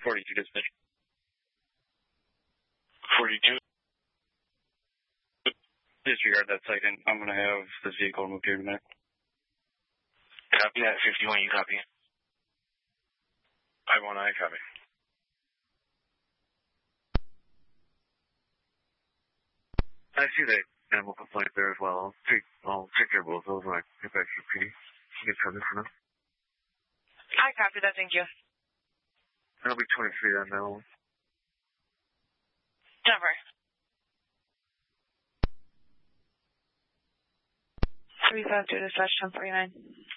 42 dispatch. 42. Disregard that second. I'm going to have this vehicle moved here in a minute. Copy that. 51, you copy. I copy. I see that animal complaint there as well. I'll take care of both of those when I get back to the PD. You get covered for now. I copy that, thank you. That'll be 23 on that one. Number. 352 dispatch 1049.